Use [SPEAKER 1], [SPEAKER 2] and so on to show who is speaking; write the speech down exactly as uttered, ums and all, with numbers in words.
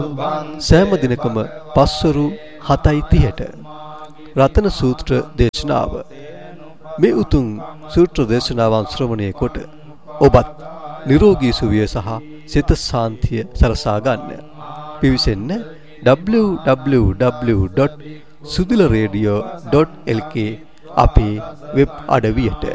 [SPEAKER 1] සෑම දිනකම පස්වරු හතයි තිහට රතන සූත්‍ර දේශනාව. මේ උතුම් සූත්‍ර දේශනාවන් ශ්‍රවණය කොට ඔබත් නිරෝගී සුවය සහ සිත ශාන්තිය සලසා ගන්න. පිවිසෙන්න w w w dot sudila radio dot l k අපේ වෙබ් අඩවියට.